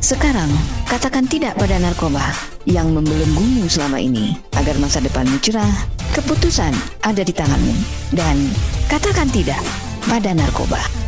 Sekarang, katakan tidak pada narkoba yang membelenggumu selama ini agar masa depanmu cerah. Keputusan ada di tanganmu dan katakan tidak pada narkoba.